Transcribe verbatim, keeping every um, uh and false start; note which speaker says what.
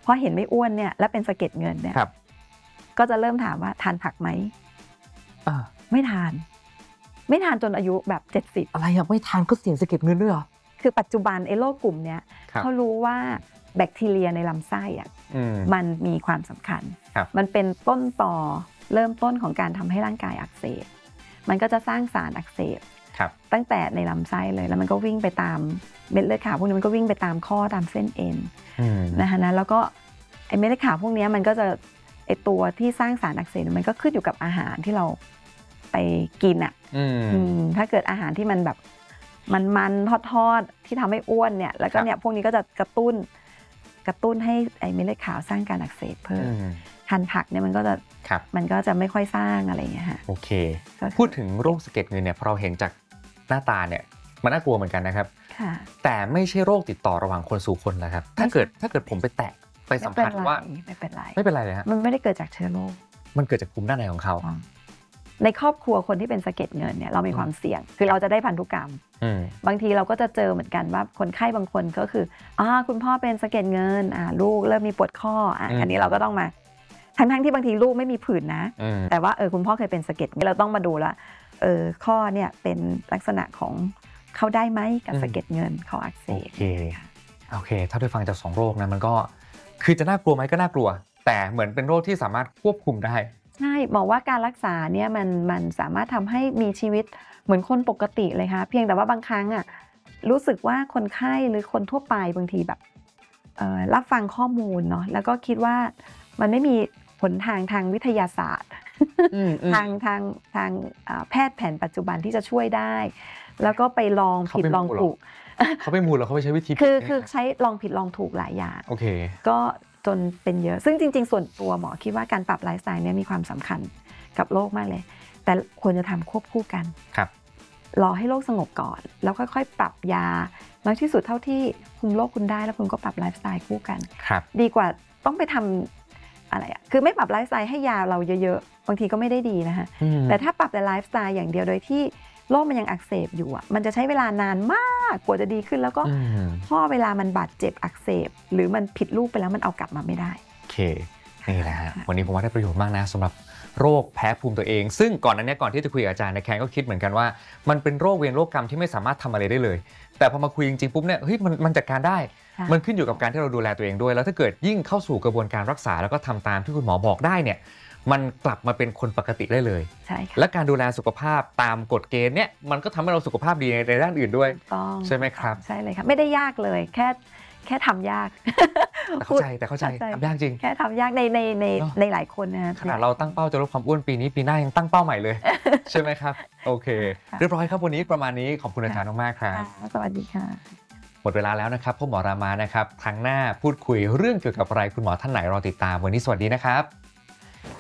Speaker 1: พอเห็นไม่อ้วนเนี่ยและเป็นสะเก็ดเงินเนี่ยก็จะเริ่มถามว่าทานผักไหมไม่ทานไม่ทานจนอายุแบบเจ็ดสิบ
Speaker 2: อะไรอะไม่ทานก็เสี่ยงสะเก็ดเงินด้วยเหรอ
Speaker 1: คือปัจจุบันไอ้โรคกลุ่มเนี้ยเขารู้ว่าแบคทีเรียในลำไส้อ่ะมันมีความสำคัญมันเป็นต้นตอเริ่มต้นของการทำให้ร่างกายอักเสบมันก็จะสร้างสารอักเสบตั้งแต่ในลำไส้เลยแล้วมันก็วิ่งไปตามเม็ดเลือดขาวพวกนี้มันก็วิ่งไปตามข้อตามเส้นเอ็นนะคะนะแล้วก็ไอ้เม็ดเลือดขาวพวกนี้มันก็จะไอ้ตัวที่สร้างสารอักเสบมันก็ขึ้นอยู่กับอาหารที่เราไปกินอ่ะถ้าเกิดอาหารที่มันแบบมันมันทอดๆที่ทำให้อ้วนเนี่ยแล้วก็เนี่ยพวกนี้ก็จะกระตุ้นกระตุ้นให้ไอ้เม็ดเลือดขาวสร้างการอักเสบเพิ่มทานผักเนี่ยมันก็จะมันก็จะไม่ค่อยสร้างอะไรอย่างเงี้ยฮะ
Speaker 2: โอเคพูดถึงโรคสะเก็ดเงินเนี่ยพอเราเห็นจากหน้าตาเนี่ยมันน่ากลัวเหมือนกันนะครับแต่ไม่ใช่โรคติดต่อระหว่างคนสู่คนนะครับถ้าเกิดถ้าเกิดผมไปแตะไปสัมผัสว่า
Speaker 1: ไม่เป็นไร
Speaker 2: ไม่เป็นไรเลยฮะ
Speaker 1: มันไม่ได้เกิดจากเชื้อโรค
Speaker 2: มันเกิดจากภูมิด้านในของเขา
Speaker 1: ในครอบครัวคนที่เป็นสะเก็ดเงินเนี่ยเรามีความเสี่ยงคือเราจะได้พันธุกรรมบางทีเราก็จะเจอเหมือนกันว่าคนไข้บางคนก็คืออ่าคุณพ่อเป็นสะเก็ดเงินอ่าลูกเริ่มมีปวดข้ออ่ะอันนี้เราก็ต้องมาทั้งๆที่บางทีลูกไม่มีผื่นนะแต่ว่าเออคุณพ่อเคยเป็นสะเก็ดเราต้องมาดูละเออข้อเนี่ยเป็นลักษณะของเข้าได้ไหมกับสะเก็ดเงินข้ออักเสบ
Speaker 2: โอเคโอเคถ้าได้ฟังจากสองโรคนะมันก็คือจะน่ากลัวไหมก็น่ากลัวแต่เหมือนเป็นโรคที่สามารถควบคุมได้
Speaker 1: ใช่บอกว่าการรักษาเนี่ยมันมันสามารถทำให้มีชีวิตเหมือนคนปกติเลยค่ะเพียงแต่ว่าบางครั้งอ่ะรู้สึกว่าคนไข้หรือคนทั่วไปบางทีแบบรับฟังข้อมูลเนาะแล้วก็คิดว่ามันไม่มีหนทางทางวิทยาศาสตร์ทางทางทางแพทย์แผนปัจจุบันที่จะช่วยได้แล้วก็ไปลองผิดลองถูก
Speaker 2: เขาไม่มูลหรอเขาไม่ใช้วิธี
Speaker 1: คือคือใช้ลองผิดลองถูกหลายอย่าง
Speaker 2: โอเค
Speaker 1: ก็จนเป็นเยอะซึ่งจริงๆส่วนตัวหมอคิดว่าการปรับไลฟ์สไตล์นี้มีความสำคัญกับโรคมากเลยแต่ควรจะทำควบคู่กัน
Speaker 2: ครับ
Speaker 1: รอให้โรคสงบก่อนแล้วค่อยๆปรับยาน้อยที่สุดเท่าที่คุมโรคคุณได้แล้วคุณก็ปรับไลฟ์สไตล์คู่กันดีกว่าต้องไปทำอะไรอ่ะคือไม่ปรับไลฟ์สไตล์ให้ยาเราเยอะๆบางทีก็ไม่ได้ดีนะคะแต่ถ้าปรับแต่ไลฟ์สไตล์อย่างเดียวโดยที่โรคมันยังอักเสบอยู่อ่ะมันจะใช้เวลานานมากกว่าจะดีขึ้นแล้วก็พอเวลามันบาดเจ็บอักเสบหรือมันผิดรูปไปแล้วมันเอากลับมาไม่ได้
Speaker 2: โอเคนี่แหละฮะวันนี้ผมว่าได้ประโยชน์มากนะสำหรับโรคแพ้ภูมิตัวเองซึ่งก่อนนั้นเนี่ยก่อนที่จะคุยกับอาจารย์ในแคนก็คิดเหมือนกันว่ามันเป็นโรคเวรโรคกรรมที่ไม่สามารถทำอะไรได้เลยแต่พอมาคุยจริงๆปุ๊บเนี่ยเฮ้ยมันมันจัดการได้มันขึ้นอยู่กับการที่เราดูแลตัวเองด้วยแล้วถ้าเกิดยิ่งเข้าสู่กระบวนการรักษาแล้วก็ทำตามที่คุณหมอบอกได้เนี่ยมันกลับมาเป็นคนปกติได้เลย
Speaker 1: ใช่ค่ะ
Speaker 2: และการดูแลสุขภาพตามกฎเกณฑ์เนี่ยมันก็ทำให้เราสุขภาพดีในด้านอื่นด้วยใช่ไหมครับ
Speaker 1: ใช่เลยค่ะไม่ได้ยากเลยแค่แค่ทำยาก
Speaker 2: แต่เข้าใจแต่เข้าใจทำยากจริง
Speaker 1: แค่ทำยากในในในในหลายคนนะ
Speaker 2: ขนาดเราตั้งเป้าจะลดความอ้วนปีนี้ปีหน้ายังตั้งเป้าใหม่เลยใช่ไหมครับโอเคเรียบร้อยครับวันนี้ประมาณนี้ขอบคุณอาจารย์มากๆครับ
Speaker 1: สวัสดีค่ะ
Speaker 2: หมดเวลาแล้วนะครับพ่อหมอรามานะครับทางหน้าพูดคุยเรื่องเกี่ยวกับอะไรคุณหมอท่านไหนรอติดตามวันนี้สวัสดีนะครับ